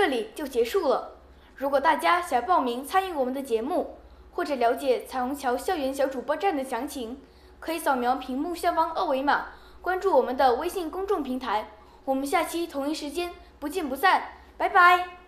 这里就结束了。如果大家想报名参与我们的节目，或者了解彩虹桥校园小主播站的详情，可以扫描屏幕下方二维码，关注我们的微信公众平台。我们下期同一时间不见不散，拜拜。